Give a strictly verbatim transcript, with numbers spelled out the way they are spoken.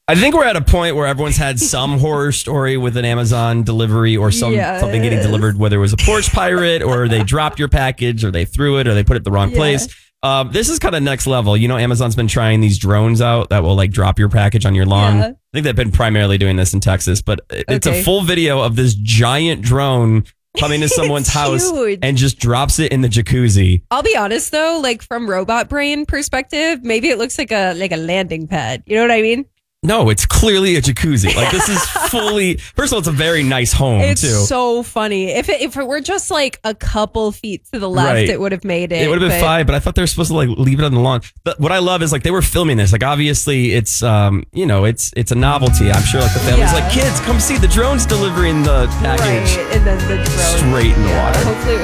I think we're at a point where everyone's had some horror story with an Amazon delivery or some Yes. something getting delivered, whether it was a porch pirate or they dropped your package or they threw it or they put it the wrong Yeah. place. Um, this is kind of next level. You know, Amazon's been trying these drones out that will like drop your package on your lawn. Yeah. I think they've been primarily doing this in Texas, but it- it's Okay. a full video of this giant drone coming to someone's It's house huge. and just drops it in the jacuzzi. I'll be honest though, like from robot brain perspective, maybe it looks like a like a landing pad. You know what I mean? No, it's clearly a jacuzzi. Like this is fully. First of all, it's a very nice home It's too. so funny. If it if it were just like a couple feet to the left, Right. it would have made it. It would have been but- fine, but I thought they were supposed to like leave it on the lawn. But what I love is like they were filming this. Like obviously it's um you know it's it's a novelty. I'm sure like the family's Yeah. like, kids, come see the drones delivering the package Right, and then the drone straight in the yeah, water. Hopefully it